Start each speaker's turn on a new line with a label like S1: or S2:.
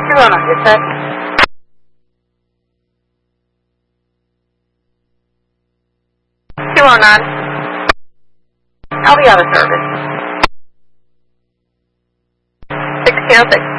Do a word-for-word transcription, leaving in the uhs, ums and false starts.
S1: two oh nine, is that? two oh nine. I'll be out of service. six oh six.